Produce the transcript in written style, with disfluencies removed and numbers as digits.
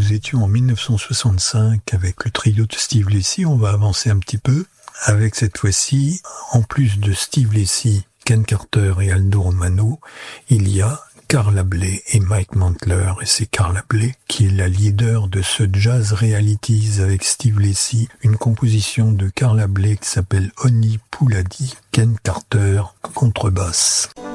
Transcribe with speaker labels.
Speaker 1: nous étions en 1965 avec le trio de Steve Lacy. On va avancer un petit peu avec cette fois-ci, en plus de Steve Lacy, Ken Carter et Aldo Romano, il y a Carla Bley et Mike Mantler, et c'est Carla Bley qui est la leader de ce Jazz Realities avec Steve Lacy, une composition de Carla Bley qui s'appelle Oni Pouladi, Ken Carter, contrebasse.